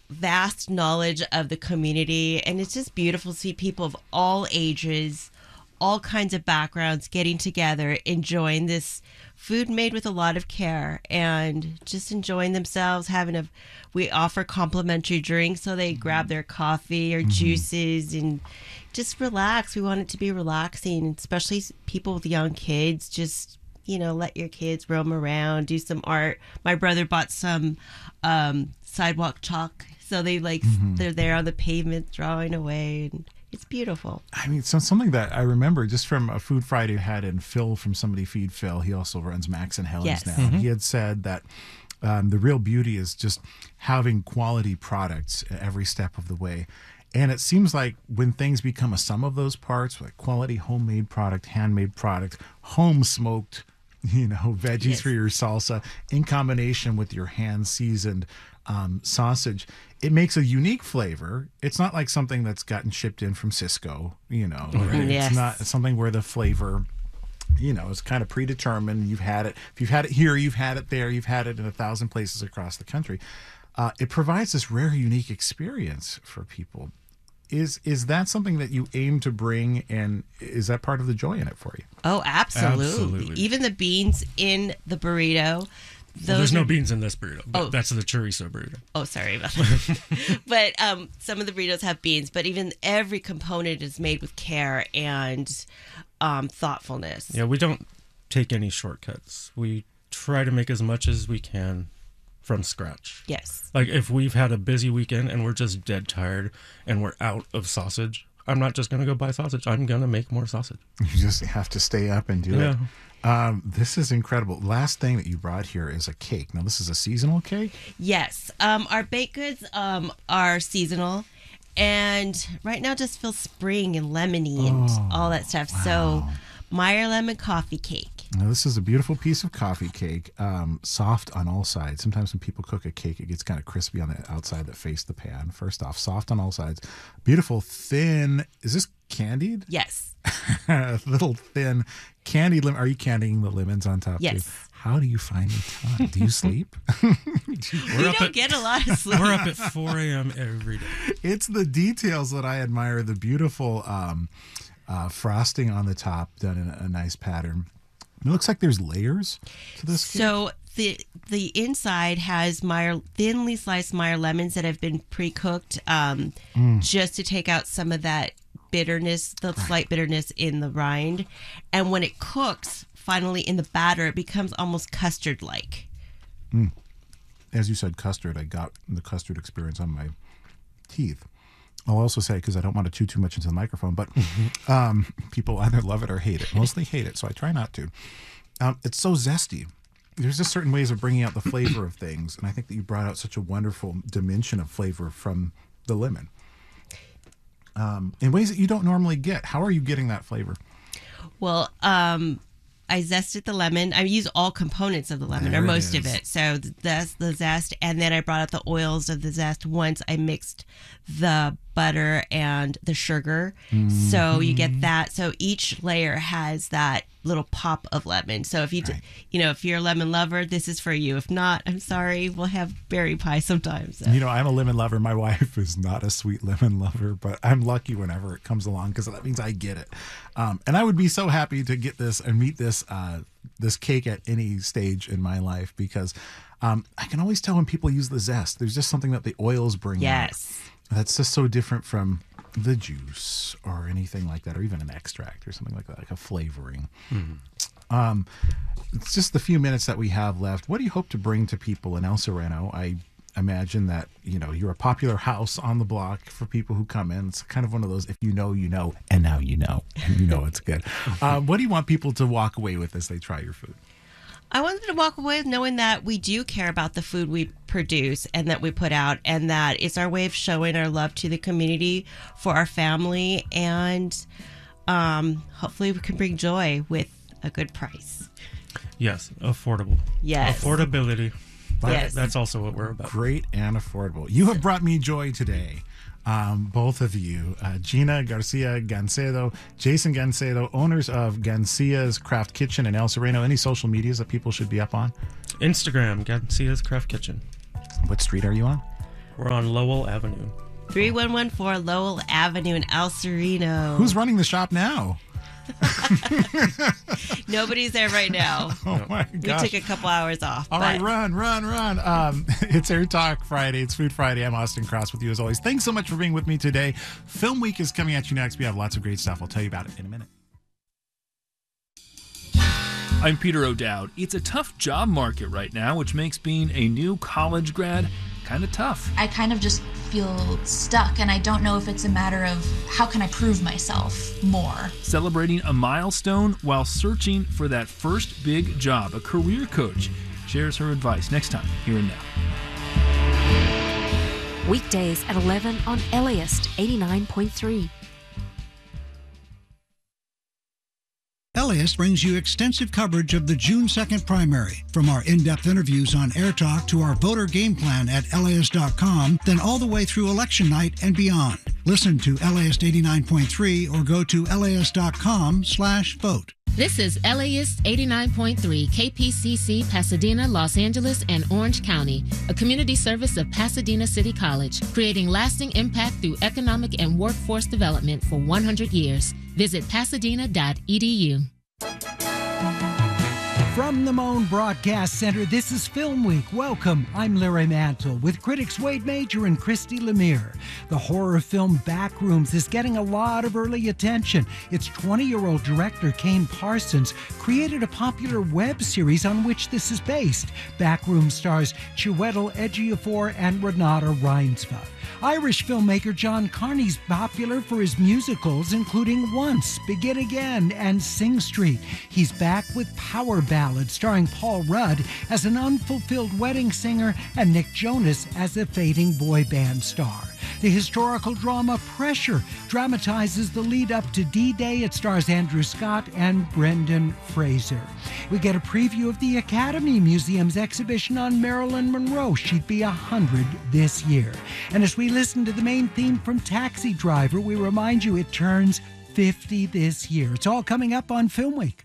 vast knowledge of the community, and it's just beautiful to see people of all ages, all kinds of backgrounds getting together, enjoying this food made with a lot of care and just enjoying themselves. We offer complimentary drinks, so they grab their coffee or juices and just relax. We want it to be relaxing, especially people with young kids. Just, let your kids roam around, do some art. My brother bought some sidewalk chalk, so they're there on the pavement drawing away, and it's beautiful. I mean, something that I remember just from a Food Friday had in Phil from Somebody Feed Phil. He also runs Max and Helen's now. He had said that the real beauty is just having quality products every step of the way. And it seems like when things become a sum of those parts, like quality homemade product, handmade product, home smoked, veggies for your salsa in combination with your hand seasoned sausage, it makes a unique flavor. It's not like something that's gotten shipped in from Cisco, right? It's not something where the flavor, is kind of predetermined. You've had it. If you've had it here, you've had it there, you've had it in 1,000 places across the country. It provides this rare, unique experience for people. Is that something that you aim to bring, and is that part of the joy in it for you? Oh, absolutely. Even the beans in the burrito. There's no beans in this burrito, but that's the chorizo burrito. Oh, sorry about that. But some of the burritos have beans, but even every component is made with care and thoughtfulness. Yeah, we don't take any shortcuts. We try to make as much as we can from scratch. Yes. Like if we've had a busy weekend and we're just dead tired and we're out of sausage, I'm not just going to go buy sausage. I'm going to make more sausage. You just have to stay up and do it. This is incredible. Last thing that you brought here is a cake. Now, this is a seasonal cake? Yes. Our baked goods are seasonal. And right now just feels spring and lemony and all that stuff. Wow. So Meyer Lemon Coffee Cake. Now, this is a beautiful piece of coffee cake, soft on all sides. Sometimes when people cook a cake, it gets kind of crispy on the outside that face the pan. First off, soft on all sides. Beautiful, thin. Is this candied? Yes. Little thin candied lemon. Are you candying the lemons on top? Yes. Too? How do you find the time? Do you sleep? We don't get a lot of sleep. We're up at 4 a.m. every day. It's the details that I admire. The beautiful frosting on the top done in a nice pattern. It looks like there's layers to this cake. So the inside has thinly sliced Meyer lemons that have been pre-cooked just to take out some of that bitterness, the slight bitterness in the rind. And when it cooks, finally in the batter, it becomes almost custard-like. As you said, custard. I got the custard experience on my teeth. I'll also say, because I don't want to chew too much into the microphone, but people either love it or hate it. Mostly hate it, so I try not to. It's so zesty. There's just certain ways of bringing out the flavor of things, and I think that you brought out such a wonderful dimension of flavor from the lemon in ways that you don't normally get. How are you getting that flavor? Well, I zested the lemon. I use all components of the lemon, or most of it. So that's the zest. And then I brought out the oils of the zest once I mixed the butter and the sugar. So you get that. So each layer has that little pop of lemon. So if if you're a lemon lover, this is for you. If not, I'm sorry. We'll have berry pie sometimes. So. I'm a lemon lover. My wife is not a sweet lemon lover, but I'm lucky whenever it comes along because that means I get it. And I would be so happy to get this and meet this cake at any stage in my life because I can always tell when people use the zest. There's just something that the oils bring out. That's just so different from the juice or anything like that, or even an extract or something like that, like a flavoring. It's just the few minutes that we have left. What do you hope to bring to people in El Sereno? I imagine that you're a popular house on the block for people who come in. It's kind of one of those, if you know, and now you know, and you know it's good. What do you want people to walk away with as they try your food? I want them to walk away knowing that we do care about the food we produce and that we put out, and that it's our way of showing our love to the community, for our family, and hopefully we can bring joy with a good price. Yes, affordable. Yes. Affordability. Yes. That's also what we're about. Great and affordable. You have brought me joy today. Both of you, Gina Garcia Gancedo, Jason Gancedo, owners of Garcia's Craft Kitchen in El Sereno. Any social medias that people should be up on? Instagram, Garcia's Craft Kitchen. What street are you on? We're on Lowell Avenue. 3114 Lowell Avenue in El Sereno. Who's running the shop now? Nobody's there right now. Oh my gosh. We took a couple hours off. All right, run. It's Air Talk Friday. It's Food Friday. I'm Austin Cross with you as always. Thanks so much for being with me today. Film Week is coming at you next. We have lots of great stuff. I'll tell you about it in a minute. I'm Peter O'Dowd. It's a tough job market right now, which makes being a new college grad kind of tough. I kind of just feel stuck, and I don't know if it's a matter of how can I prove myself more. Celebrating a milestone while searching for that first big job, a career coach shares her advice next time here and Now. Weekdays at 11 on LAist 89.3. LAist brings you extensive coverage of the June 2nd primary. From our in-depth interviews on Air Talk to our voter game plan at LAist.com, then all the way through election night and beyond. Listen to LAist 89.3 or go to LAist.com/vote. This is LAist 89.3 KPCC, Pasadena, Los Angeles, and Orange County, a community service of Pasadena City College, creating lasting impact through economic and workforce development for 100 years. Visit pasadena.edu. From the Moan Broadcast Center, this is Film Week. Welcome, I'm Larry Mantle with critics Wade Major and Christy Lemire. The horror film Backrooms is getting a lot of early attention. Its 20-year-old director, Kane Parsons, created a popular web series on which this is based. Backrooms stars Chiwetel Ejiofor and Renata Reinsva. Irish filmmaker John Carney's popular for his musicals, including Once, Begin Again, and Sing Street. He's back with Power Ballad, starring Paul Rudd as an unfulfilled wedding singer and Nick Jonas as a fading boy band star. The historical drama Pressure dramatizes the lead up to D-Day. It stars Andrew Scott and Brendan Fraser. We get a preview of the Academy Museum's exhibition on Marilyn Monroe. She'd be 100 this year. And as we listen to the main theme from Taxi Driver, we remind you it turns 50 this year. It's all coming up on Film Week.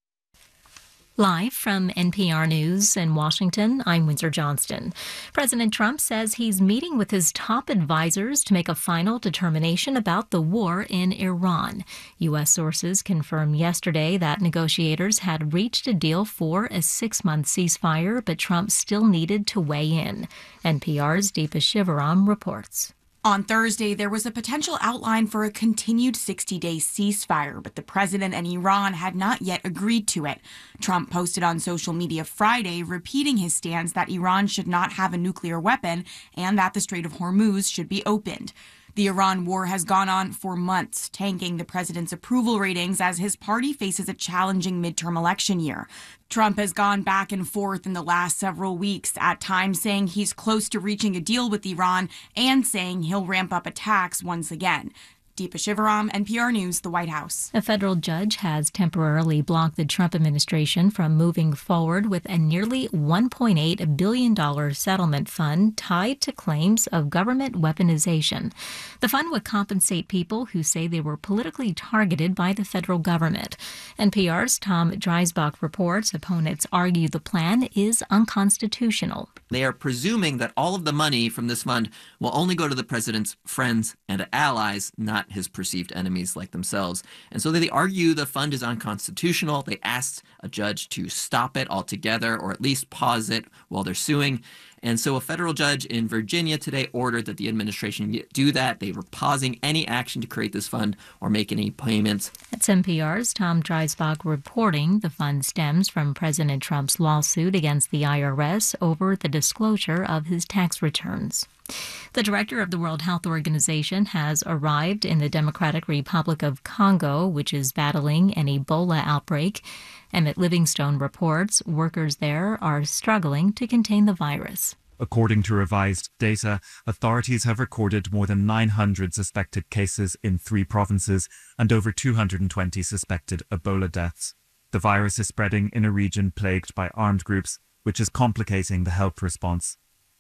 Live from NPR News in Washington, I'm Windsor Johnston. President Trump says he's meeting with his top advisors to make a final determination about the war in Iran. U.S. sources confirmed yesterday that negotiators had reached a deal for a 6-month ceasefire, but Trump still needed to weigh in. NPR's Deepa Shivaram reports. On Thursday, there was a potential outline for a continued 60-day ceasefire, but the president and Iran had not yet agreed to it. Trump posted on social media Friday, repeating his stance that Iran should not have a nuclear weapon and that the Strait of Hormuz should be opened. The Iran war has gone on for months, tanking the president's approval ratings as his party faces a challenging midterm election year. Trump has gone back and forth in the last several weeks, at times saying he's close to reaching a deal with Iran and saying he'll ramp up attacks once again. Deepa Shivaram, NPR News, the White House. A federal judge has temporarily blocked the Trump administration from moving forward with a nearly $1.8 billion settlement fund tied to claims of government weaponization. The fund would compensate people who say they were politically targeted by the federal government. NPR's Tom Dreisbach reports opponents argue the plan is unconstitutional. They are presuming that all of the money from this fund will only go to the president's friends and allies, not his perceived enemies like themselves. And so they argue the fund is unconstitutional. They asked a judge to stop it altogether or at least pause it while they're suing. And so a federal judge in Virginia today ordered that the administration do that. They were pausing any action to create this fund or make any payments. That's NPR's Tom Dreisbach reporting. The fund stems from President Trump's lawsuit against the IRS over the disclosure of his tax returns. The director of the World Health Organization has arrived in the Democratic Republic of Congo, which is battling an Ebola outbreak. Emmett Livingstone reports workers there are struggling to contain the virus. According to revised data, authorities have recorded more than 900 suspected cases in 3 provinces and over 220 suspected Ebola deaths. The virus is spreading in a region plagued by armed groups, which is complicating the health response.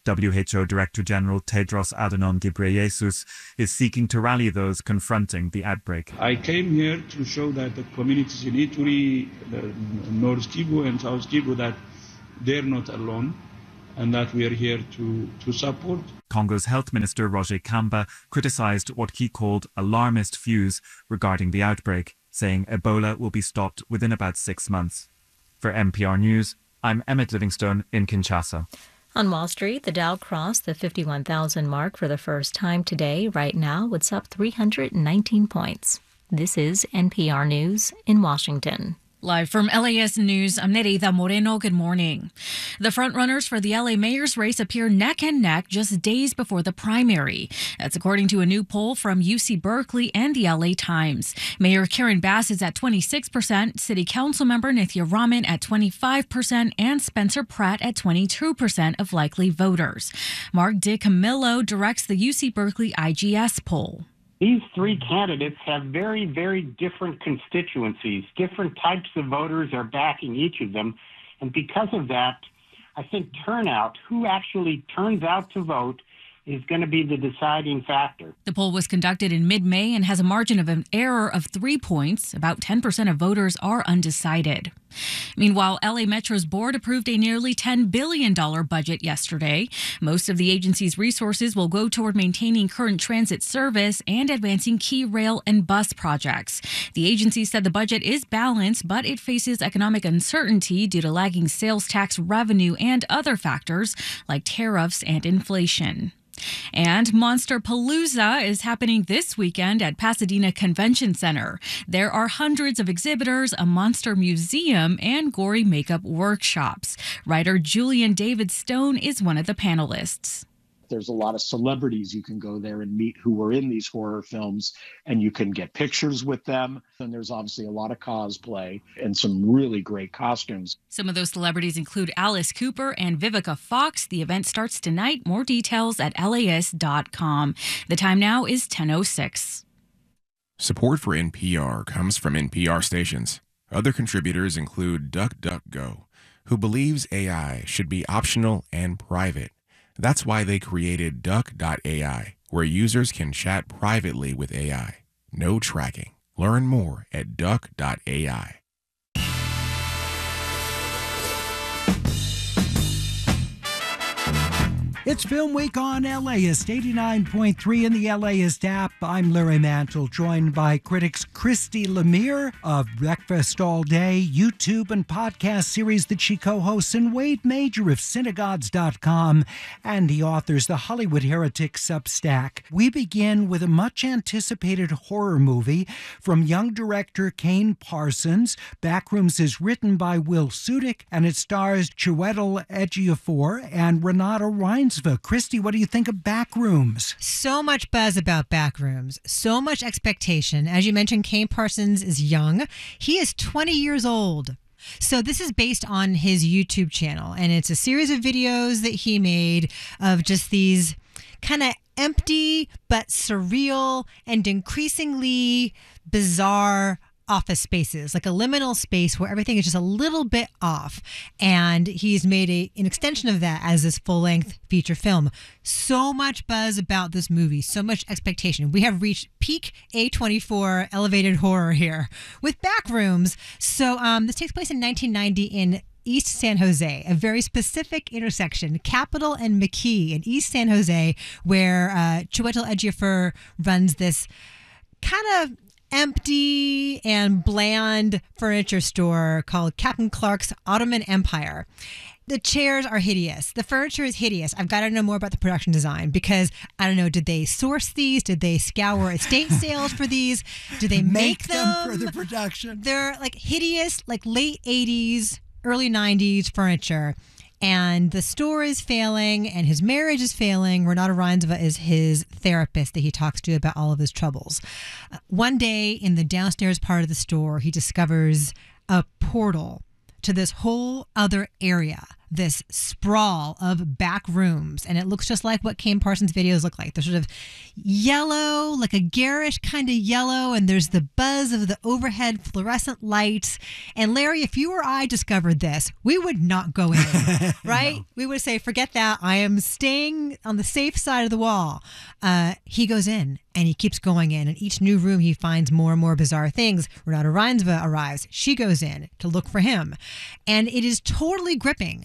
WHO Director General Tedros Adhanom Ghebreyesus is seeking to rally those confronting the outbreak. I came here to show that the communities in Ituri, North Kivu and South Kivu, that they're not alone. and that we are here to support. Congo's Health Minister Roger Kamba criticized what he called alarmist views regarding the outbreak, saying Ebola will be stopped within about 6 months. For NPR News, I'm Emmett Livingstone in Kinshasa. On Wall Street, the Dow crossed the 51,000 mark for the first time today. Right now, it's up 319 points. This is NPR News in Washington. Live from LAS News, I'm Nereida Moreno. Good morning. The frontrunners for the LA mayor's race appear neck and neck just days before the primary. That's according to a new poll from UC Berkeley and the LA Times. Mayor Karen Bass is at 26%, City Council member Nithya Raman at 25%, and Spencer Pratt at 22% of likely voters. Mark DiCamillo directs the UC Berkeley IGS poll. These three candidates have very, very different constituencies. Different types of voters are backing each of them. And because of that, I think turnout, who actually turns out to vote, is going to be the deciding factor. The poll was conducted in mid-May and has a margin of an error of 3 points. About 10% of voters are undecided. Meanwhile, LA Metro's board approved a nearly $10 billion budget yesterday. Most of the agency's resources will go toward maintaining current transit service and advancing key rail and bus projects. The agency said the budget is balanced, but it faces economic uncertainty due to lagging sales tax revenue and other factors like tariffs and inflation. And Monsterpalooza is happening this weekend at Pasadena Convention Center. There are hundreds of exhibitors, a monster museum, and gory makeup workshops. Writer Julian David Stone is one of the panelists. There's a lot of celebrities you can go there and meet who were in these horror films, and you can get pictures with them. And there's obviously a lot of cosplay and some really great costumes. Some of those celebrities include Alice Cooper and Vivica Fox. The event starts tonight. More details at las.com. The time now is 10:06. Support for NPR comes from NPR stations. Other contributors include DuckDuckGo, who believes AI should be optional and private. That's why they created Duck.ai, where users can chat privately with AI. No tracking. Learn more at Duck.ai. It's Film Week on LAist 89.3 in the LAist app. I'm Larry Mantle, joined by critics Christy Lemire of Breakfast All Day, YouTube and podcast series that she co-hosts, and Wade Major of Synagogues.com, and he authors the Hollywood Heretic Substack. We begin with a much-anticipated horror movie from young director Kane Parsons. Backrooms is written by Will Sudik, and it stars Chiwetel Ejiofor and Renata Reinsve. Christy, what do you think of Backrooms? So much buzz about Backrooms, so much expectation. As you mentioned, Kane Parsons is young. He is 20 years old. So this is based on his YouTube channel, and it's a series of videos that he made of just these kind of empty but surreal and increasingly bizarre office spaces, like a liminal space where everything is just a little bit off. And he's made an extension of that as this full-length feature film. So much buzz about this movie, so much expectation. We have reached peak A24 elevated horror here with Backrooms. So this takes place in 1990 in East San Jose, a very specific intersection, Capitol and McKee in East San Jose, where Chiwetel Ejiofor runs this kind of empty and bland furniture store called Captain Clark's Ottoman Empire. The chairs are hideous. The furniture is hideous. I've got to know more about the production design because, I don't know, did they source these? Did they scour estate sales for these? Did they make them for the production? They're like hideous, like late 80s, early 90s furniture. And the store is failing, and his marriage is failing. Renata Reinsve is his therapist that he talks to about all of his troubles. One day in the downstairs part of the store, he discovers a portal to this whole other area, this sprawl of back rooms. And it looks just like what Kane Parsons' videos look like. They're sort of yellow, like a garish kind of yellow, and there's the buzz of the overhead fluorescent lights. And Larry, if you or I discovered this, we would not go in, right? No. We would say, forget that. I am staying on the safe side of the wall. He goes in. And he keeps going in. In each new room, he finds more and more bizarre things. Renata Reinsve arrives. She goes in to look for him. And it is totally gripping.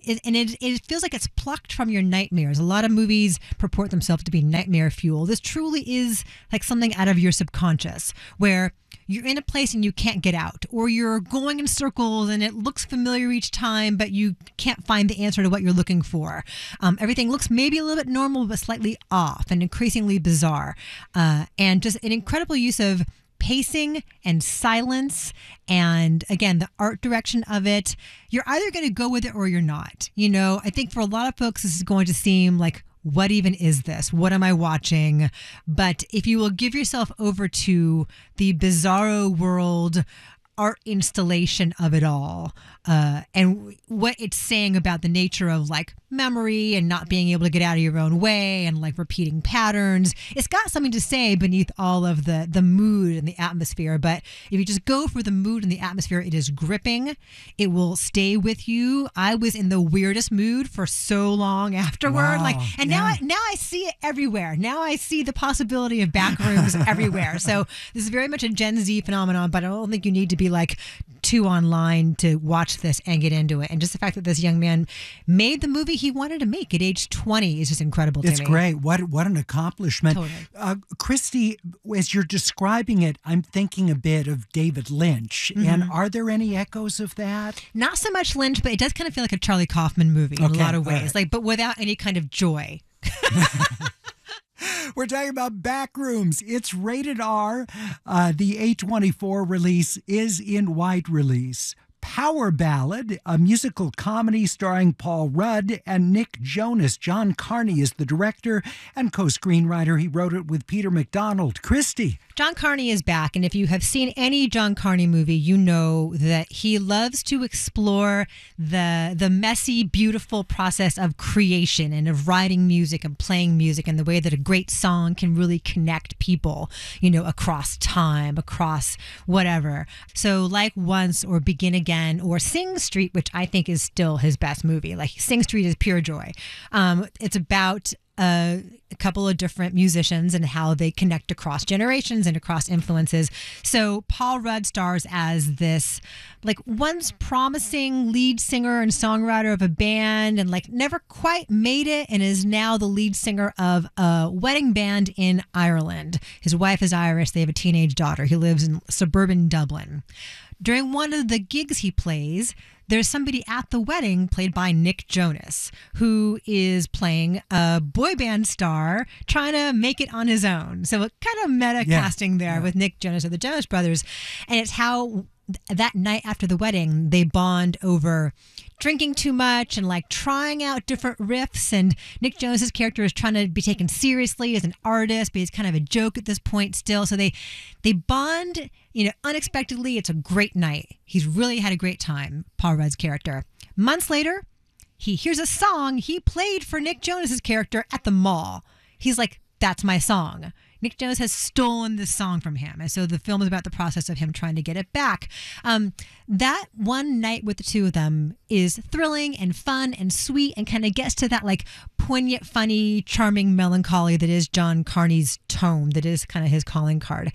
it feels like it's plucked from your nightmares. A lot of movies purport themselves to be nightmare fuel. This truly is like something out of your subconscious, where you're in a place and you can't get out, or you're going in circles and it looks familiar each time, but you can't find the answer to what you're looking for. Everything looks maybe a little bit normal, but slightly off and increasingly bizarre. And just an incredible use of pacing and silence, and again, the art direction of it. You're either going to go with it or you're not. You know, I think for a lot of folks, this is going to seem like, what even is this? What am I watching? But if you will give yourself over to the bizarro world art installation of it all, and what it's saying about the nature of like memory and not being able to get out of your own way and like repeating patterns, it's got something to say beneath all of the mood and the atmosphere. But if you just go for the mood and the atmosphere, it is gripping. It will stay with you. I was in the weirdest mood for so long afterward. Now I see it everywhere. Now I see the possibility of back rooms everywhere. So this is very much a Gen Z phenomenon, but I don't think you need to be like too online to watch this and get into it. And just the fact that this young man made the movie he wanted to make at age 20 is just incredible to me. It's great. What an accomplishment. Totally. Christy, as you're describing it, I'm thinking a bit of David Lynch. Mm-hmm. And are there any echoes of that? Not so much Lynch, but it does kind of feel like a Charlie Kaufman movie in a lot of ways, but without any kind of joy. We're talking about Backrooms. It's rated R. The A24 release is in white release. Power Ballad, a musical comedy starring Paul Rudd and Nick Jonas. John Carney is the director and co-screenwriter. He wrote it with Peter McDonald. Christy. John Carney is back, and if you have seen any John Carney movie, you know that he loves to explore the messy, beautiful process of creation and of writing music and playing music, and the way that a great song can really connect people, you know, across time, across whatever. So like Once or Begin Again or Sing Street, which I think is still his best movie. Like Sing Street is pure joy. It's about a couple of different musicians and how they connect across generations and across influences. So Paul Rudd stars as this like once promising lead singer and songwriter of a band, and like never quite made it, and is now the lead singer of a wedding band in Ireland. His wife is Irish. They have a teenage daughter. He lives in suburban Dublin. During one of the gigs he plays, there's somebody at the wedding played by Nick Jonas, who is playing a boy band star trying to make it on his own. So a kind of meta casting there with Nick Jonas of the Jonas Brothers. And it's how that night after the wedding, they bond over drinking too much and like trying out different riffs. And Nick Jonas's character is trying to be taken seriously as an artist, but he's kind of a joke at this point still. So they bond, you know, unexpectedly. It's a great night. He's really had a great time, Paul Rudd's character. Months later, he hears a song he played for Nick Jonas's character at the mall. He's like, that's my song. Nick Jonas has stolen this song from him. And so the film is about the process of him trying to get it back. That one night with the two of them is thrilling and fun and sweet, and kind of gets to that like poignant, funny, charming melancholy that is John Carney's tone, that is kind of his calling card.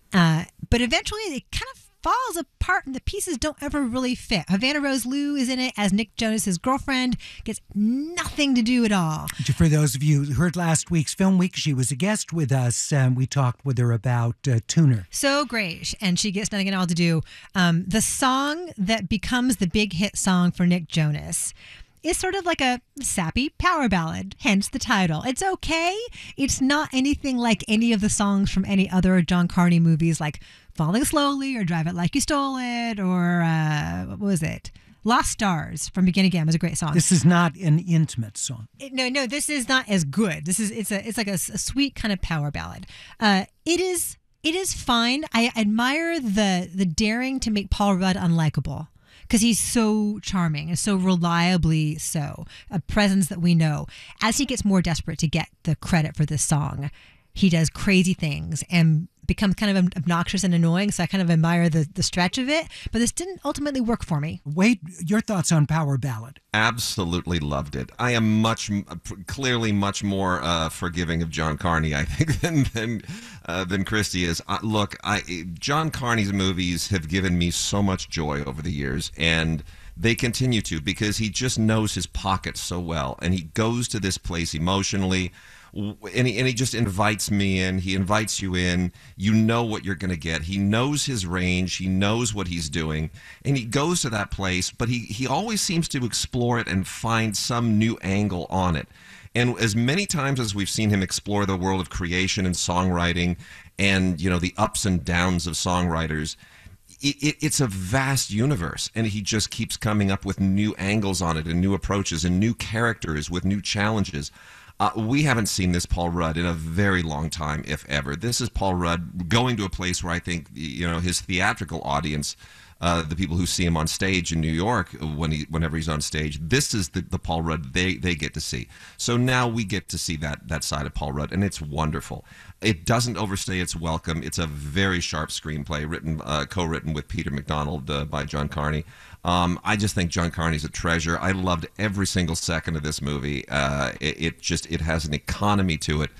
But eventually it kind of falls apart and the pieces don't ever really fit. Havana Rose Liu is in it as Nick Jonas's girlfriend, gets nothing to do at all. For those of you who heard last week's Film Week, she was a guest with us, and we talked with her about Tuner. So great, and she gets nothing at all to do. The song that becomes the big hit song for Nick Jonas is sort of like a sappy power ballad, hence the title. It's okay. It's not anything like any of the songs from any other John Carney movies, like Falling Slowly or Drive It Like You Stole It, or what was it? Lost Stars from Begin Again was a great song. This is not an intimate song. No, this is not as good. It's like a sweet kind of power ballad. It is fine. I admire the daring to make Paul Rudd unlikable, because he's so charming and so reliably so, a presence that we know. As he gets more desperate to get the credit for this song, he does crazy things and becomes kind of obnoxious and annoying. So I kind of admire the stretch of it. But this didn't ultimately work for me. Wade, your thoughts on Power Ballad? Absolutely loved it. I am clearly much more forgiving of John Carney, I think, than Christy is. Look, John Carney's movies have given me so much joy over the years, and they continue to, because he just knows his pocket so well, and he goes to this place emotionally, and he just invites me in. He invites you in. You know what you're going to get. He knows his range. He knows what he's doing, and he goes to that place, but he always seems to explore it and find some new angle on it. And as many times as we've seen him explore the world of creation and songwriting and, the ups and downs of songwriters, it's a vast universe, and he just keeps coming up with new angles on it and new approaches and new characters with new challenges. We haven't seen this Paul Rudd in a very long time, if ever. This is Paul Rudd going to a place where I think his theatrical audience, the people who see him on stage in New York whenever he's on stage, this is the Paul Rudd they get to see. So now we get to see that side of Paul Rudd, and it's wonderful. It doesn't overstay its welcome. It's a very sharp screenplay, co-written with Peter MacDonald by John Carney. I just think John Carney's a treasure. I loved every single second of this movie. It has an economy to it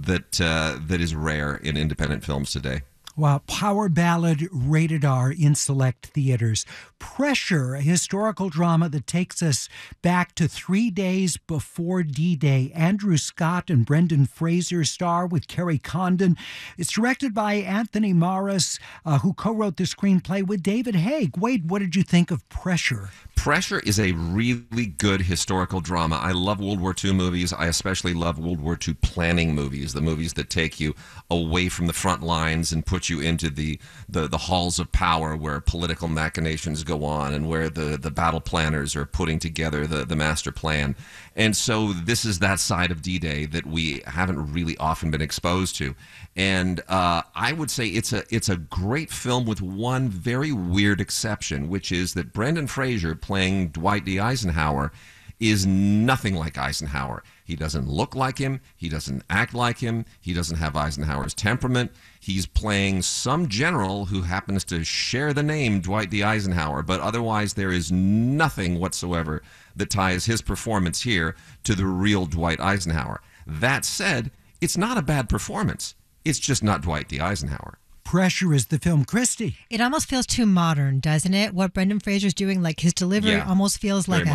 that is rare in independent films today. Well, Power Ballad, rated R in select theaters. Pressure, a historical drama that takes us back to 3 days before D-Day. Andrew Scott and Brendan Fraser star with Kerry Condon. It's directed by Anthony Morris, who co-wrote the screenplay with David Haig. Wade, what did you think of Pressure? Pressure is a really good historical drama. I love World War II movies. I especially love World War II planning movies, the movies that take you away from the front lines and put you into the halls of power where political machinations go on and where the battle planners are putting together the master plan. And so this is that side of D-Day that we haven't really often been exposed to. And I would say it's a great film with one very weird exception, which is that Brendan Fraser playing Dwight D. Eisenhower is nothing like Eisenhower. He doesn't look like him. He doesn't act like him. He doesn't have Eisenhower's temperament. He's playing some general who happens to share the name Dwight D. Eisenhower, but otherwise there is nothing whatsoever that ties his performance here to the real Dwight Eisenhower. That said, it's not a bad performance. It's just not Dwight D. Eisenhower. Pressure is the film, Christy. It almost feels too modern, doesn't it? What Brendan Fraser's doing, like his delivery almost feels like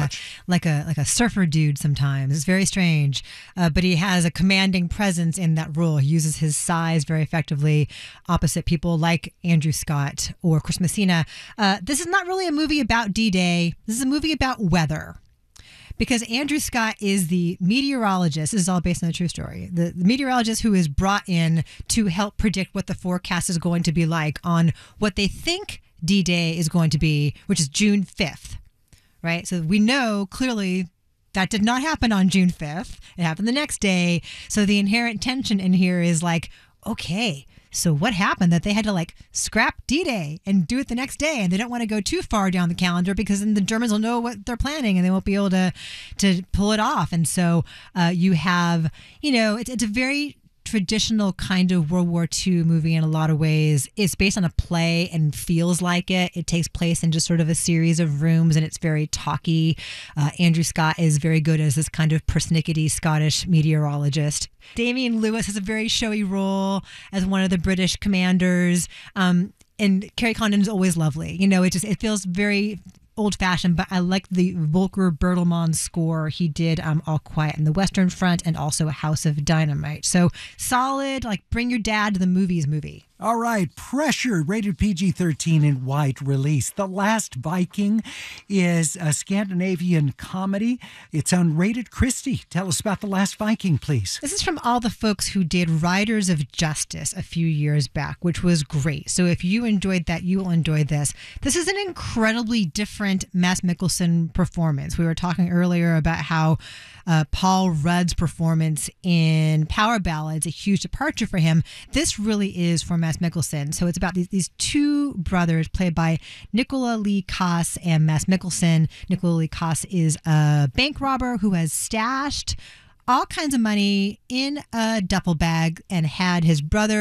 a surfer dude sometimes. It's very strange. But he has a commanding presence in that role. He uses his size very effectively opposite people like Andrew Scott or Chris Messina. This is not really a movie about D-Day. This is a movie about weather. Because Andrew Scott is the meteorologist. This is all based on a true story. The meteorologist who is brought in to help predict what the forecast is going to be like on what they think D-Day is going to be, which is June 5th, right? So we know clearly that did not happen on June 5th. It happened the next day. So the inherent tension in here is like, okay, so what happened that they had to scrap D-Day and do it the next day, and they don't want to go too far down the calendar because then the Germans will know what they're planning and they won't be able to pull it off. And so you have, it's a very traditional kind of World War II movie in a lot of ways. It's based on a play and feels like it. It takes place in just sort of a series of rooms, and it's very talky. Andrew Scott is very good as this kind of persnickety Scottish meteorologist. Damian Lewis has a very showy role as one of the British commanders. And Kerry Condon is always lovely. It feels very old-fashioned, but I like the Volker Bertelmann score. He did All Quiet on the Western Front and also House of Dynamite. So solid, bring your dad to the movies movie. All right, Pressure, rated PG-13 in wide release. The Last Viking is a Scandinavian comedy. It's unrated. Christy, tell us about The Last Viking, please. This is from all the folks who did Riders of Justice a few years back, which was great. So if you enjoyed that, you will enjoy this. This is an incredibly different Mads Mikkelsen performance. We were talking earlier about how Paul Rudd's performance in Power Ballad is a huge departure for him. This really is for Mads Mikkelsen. So it's about these two brothers played by Nicola Lee Koss and Mads Mikkelsen. Nicola Lee Koss is a bank robber who has stashed all kinds of money in a duffel bag and had his brother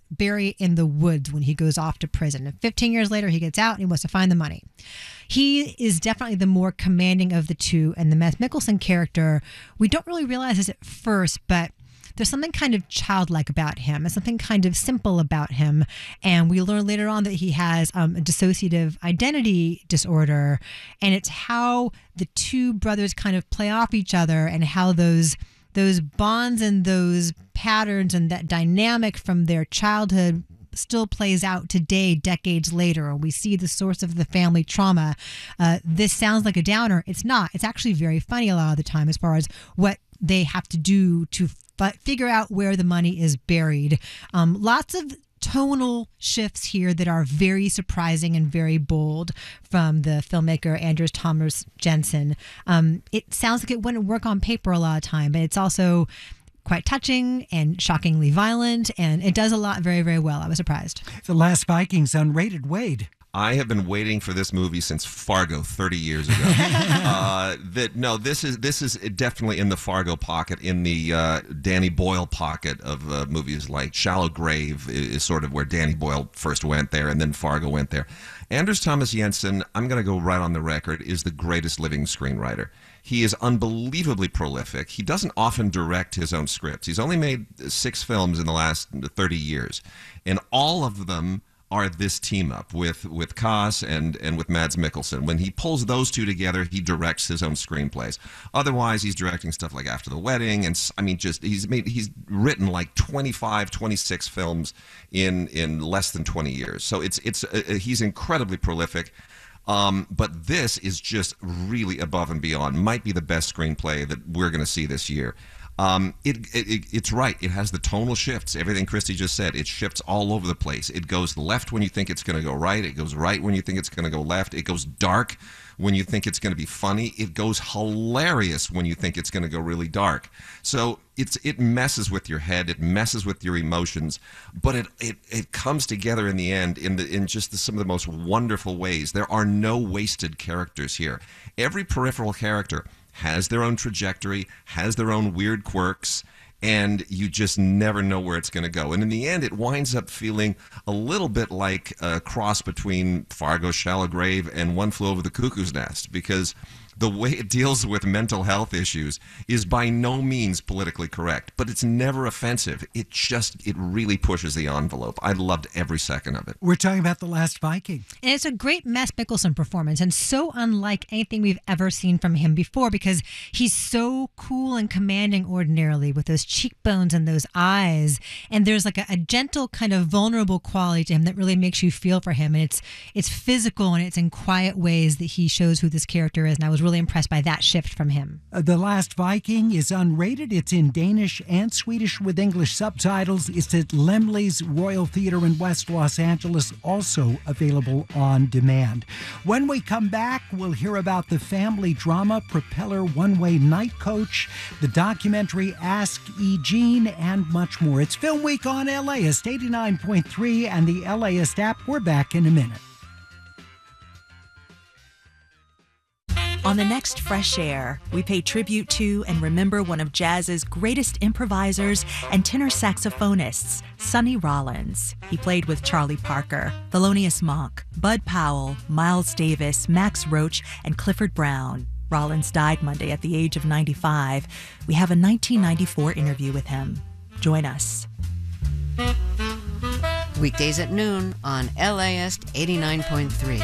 Barry in the woods when he goes off to prison. And 15 years later, he gets out and he wants to find the money. He is definitely the more commanding of the two. And the Mads Mikkelsen character, we don't really realize this at first, but there's something kind of childlike about him and something kind of simple about him. And we learn later on that he has a dissociative identity disorder. And it's how the two brothers kind of play off each other and how those bonds and those patterns and that dynamic from their childhood still plays out today, decades later. We see the source of the family trauma. This sounds like a downer. It's not. It's actually very funny a lot of the time as far as what they have to do to figure out where the money is buried. Lots of tonal shifts here that are very surprising and very bold from the filmmaker Anders Thomas Jensen. It sounds like it wouldn't work on paper a lot of time, but it's also quite touching and shockingly violent, and it does a lot very, very well. I was surprised. The Last Vikings, unrated. Wade. I have been waiting for this movie since Fargo 30 years ago. This is definitely in the Fargo pocket, in the Danny Boyle pocket of movies like Shallow Grave is sort of where Danny Boyle first went there, and then Fargo went there. Anders Thomas Jensen, I'm going to go right on the record, is the greatest living screenwriter. He is unbelievably prolific. He doesn't often direct his own scripts. He's only made 6 films in the last 30 years, and all of them are this team up with Kos and with Mads Mikkelsen. When he pulls those two together, he directs his own screenplays. Otherwise, he's directing stuff like After the Wedding, and I mean, just he's written like 25, 26 films in less than 20 years. So he's incredibly prolific. But this is just really above and beyond. Might be the best screenplay that we're going to see this year. It's right. It has the tonal shifts. Everything Christy just said. It shifts all over the place. It goes left when you think it's going to go right. It goes right when you think it's going to go left. It goes dark when you think it's going to be funny. It goes hilarious when you think it's going to go really dark. So it messes with your head. It messes with your emotions. But it comes together in the end in just some of the most wonderful ways. There are no wasted characters here. Every peripheral character has their own trajectory, has their own weird quirks, and you just never know where it's going to go. And in the end, it winds up feeling a little bit like a cross between Fargo, Shallow Grave, and One Flew Over the Cuckoo's Nest, because the way it deals with mental health issues is by no means politically correct, but it's never offensive. It really pushes the envelope. I loved every second of it. We're talking about The Last Viking. And it's a great Mads Mikkelsen performance, and so unlike anything we've ever seen from him before, because he's so cool and commanding ordinarily with those cheekbones and those eyes. And there's like a gentle kind of vulnerable quality to him that really makes you feel for him. And it's physical, and it's in quiet ways that he shows who this character is. And I was really impressed by that shift from him. The Last Viking is unrated. It's in Danish and Swedish with English subtitles. It's at Laemmle's Royal Theatre in West Los Angeles, also available on demand. When we come back, we'll hear about the family drama Propeller One-Way Night Coach, the documentary Ask E. Jean, and much more. It's Film Week on LAist 89.3 and the LAist app. We're back in a minute. On the next Fresh Air, we pay tribute to and remember one of jazz's greatest improvisers and tenor saxophonists, Sonny Rollins. He played with Charlie Parker, Thelonious Monk, Bud Powell, Miles Davis, Max Roach, and Clifford Brown. Rollins died Monday at the age of 95. We have a 1994 interview with him. Join us. Weekdays at noon on LAist 89.3.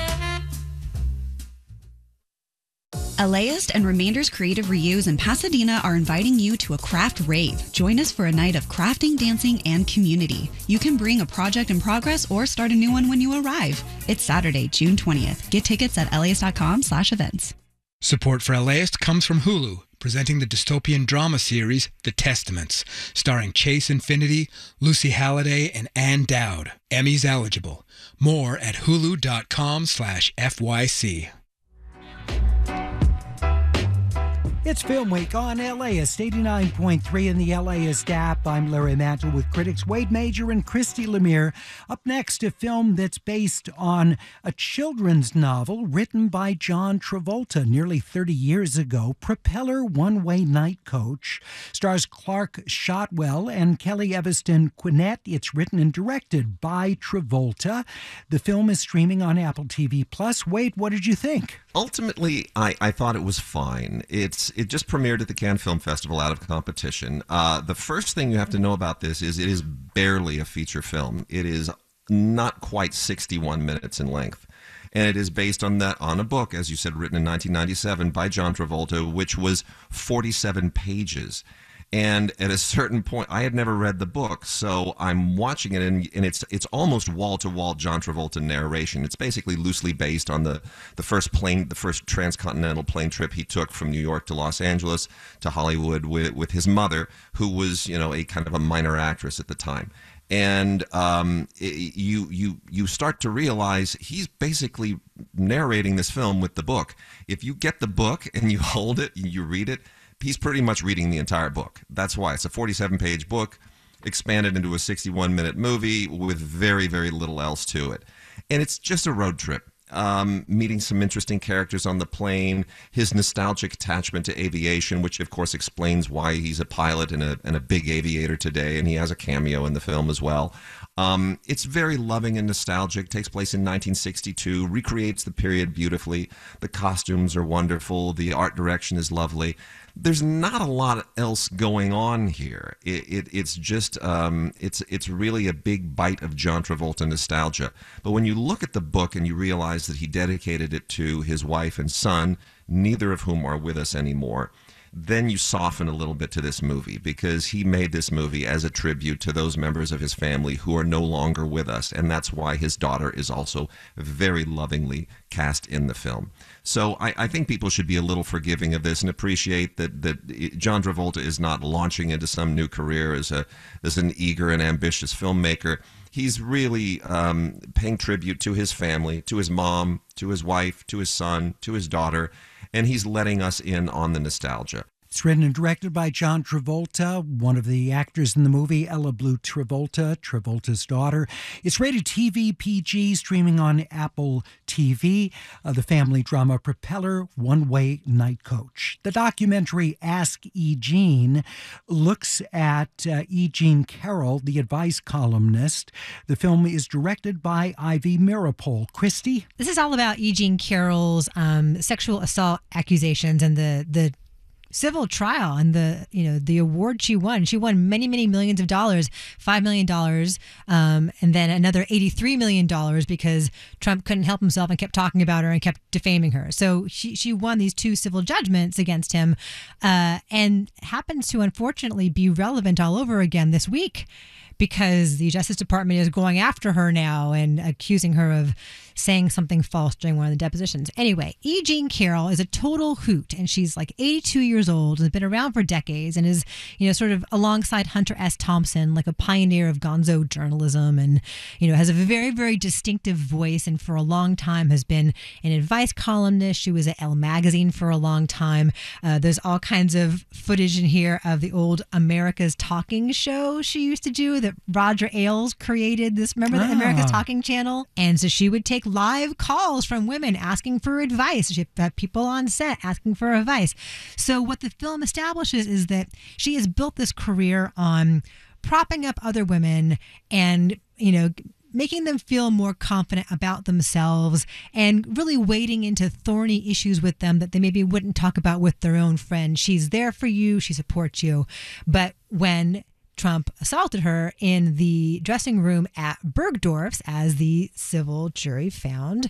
LAist and Remainders Creative Reuse in Pasadena are inviting you to a craft rave. Join us for a night of crafting, dancing, and community. You can bring a project in progress or start a new one when you arrive. It's Saturday, June 20th. Get tickets at LAist.com/events. Support for LAist comes from Hulu, presenting the dystopian drama series The Testaments, starring Chase Infinity, Lucy Halliday, and Ann Dowd. Emmys eligible. More at hulu.com/FYC. It's Film Week on LAist 89.3 in the LAist app. I'm Larry Mantle with critics Wade Major and Christy Lemire. Up next, a film that's based on a children's novel written by John Travolta nearly 30 years ago, Propeller One-Way Night Coach. Stars Clark Shotwell and Kelly Eviston Quinnett. It's written and directed by Travolta. The film is streaming on Apple TV+. Wade, what did you think? Ultimately, I thought it was fine. It just premiered at the Cannes Film Festival out of competition. The first thing you have to know about this is it is barely a feature film. It is not quite 61 minutes in length. And it is based on a book, as you said, written in 1997 by John Travolta, which was 47 pages. And at a certain point, I had never read the book, so I'm watching it, and it's almost wall-to-wall John Travolta narration. It's basically loosely based on the first transcontinental plane trip he took from New York to Los Angeles to Hollywood with his mother, who was, a kind of a minor actress at the time. And you start to realize he's basically narrating this film with the book. If you get the book and you hold it, and you read it, he's pretty much reading the entire book. That's why it's a 47-page book expanded into a 61-minute movie with very, very little else to it. And it's just a road trip. Meeting some interesting characters on the plane, his nostalgic attachment to aviation, which of course explains why he's a pilot and a big aviator today, and he has a cameo in the film as well. It's very loving and nostalgic, takes place in 1962, recreates the period beautifully. The costumes are wonderful, the art direction is lovely. There's not a lot else going on here. It's just it's really a big bite of John Travolta nostalgia. But when you look at the book and you realize that he dedicated it to his wife and son, neither of whom are with us anymore, then you soften a little bit to this movie, because he made this movie as a tribute to those members of his family who are no longer with us, and that's why his daughter is also very lovingly cast in the film. So I think people should be a little forgiving of this and appreciate that John Travolta is not launching into some new career as an eager and ambitious filmmaker. He's really paying tribute to his family, to his mom, to his wife, to his son, to his daughter, and he's letting us in on the nostalgia. It's written and directed by John Travolta, one of the actors in the movie, Ella Blue Travolta, Travolta's daughter. It's rated TV PG, streaming on Apple TV. The family drama Propeller One-Way Night Coach. The documentary Ask E. Jean looks at E. Jean Carroll, the advice columnist. The film is directed by Ivy Meeropol. Christy? This is all about E. Jean Carroll's sexual assault accusations and the civil trial and the award she won. She won many, many millions of dollars, $5 million, and then another $83 million because Trump couldn't help himself and kept talking about her and kept defaming her. So she won these two civil judgments against him, and happens to unfortunately be relevant all over again this week, because the Justice Department is going after her now and accusing her of saying something false during one of the depositions. Anyway, E. Jean Carroll is a total hoot, and she's like 82 years old, has been around for decades, and is, sort of alongside Hunter S. Thompson, like a pioneer of gonzo journalism, and, has a very, very distinctive voice, and for a long time has been an advice columnist. She was at Elle Magazine for a long time. There's all kinds of footage in here of the old America's Talking show she used to do that Roger Ailes created. Remember the America's Talking channel? And so she would take live calls from women asking for advice. She had people on set asking for advice. So what the film establishes is that she has built this career on propping up other women and, making them feel more confident about themselves and really wading into thorny issues with them that they maybe wouldn't talk about with their own friend. She's there for you. She supports you. But when Trump assaulted her in the dressing room at Bergdorf's, as the civil jury found,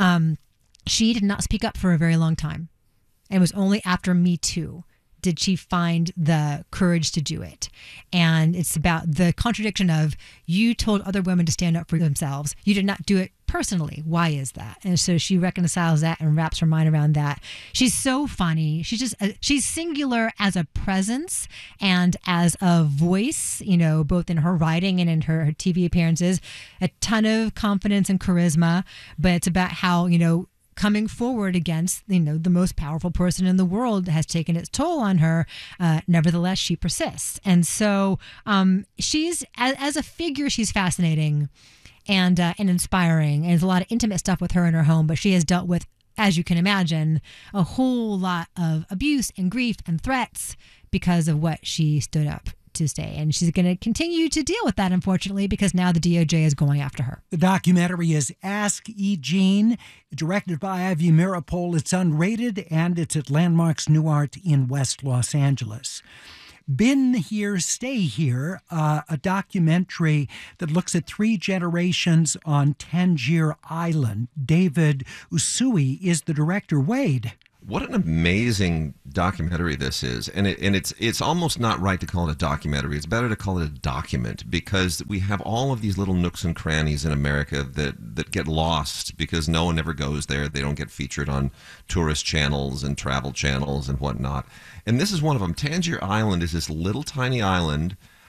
she did not speak up for a very long time. It was only after Me Too did she find the courage to do it. And it's about the contradiction of, you told other women to stand up for themselves. You did not do it personally. Why is that? And so she reconciles that and wraps her mind around that. She's so funny. She's singular as a presence and as a voice, both in her writing and in her TV appearances. A ton of confidence and charisma, but it's about how, coming forward against, the most powerful person in the world has taken its toll on her. Nevertheless, she persists. And so she's, as a figure, she's fascinating and inspiring. And there's a lot of intimate stuff with her in her home, but she has dealt with, as you can imagine, a whole lot of abuse and grief and threats because of what she stood up to say. And she's going to continue to deal with that, unfortunately, because now the DOJ is going after her. The documentary is Ask E. Jean, directed by Ivy Meeropol. It's unrated, and it's at Landmarks Nuart in West Los Angeles. Been Here, Stay Here, a documentary that looks at 3 generations on Tangier Island. David Usui is the director. Wade. What an amazing documentary this is. And it's almost not right to call it a documentary. It's better to call it a document, because we have all of these little nooks and crannies in America that get lost because no one ever goes there. They don't get featured on tourist channels and travel channels and whatnot. And this is one of them. Tangier Island is this little tiny island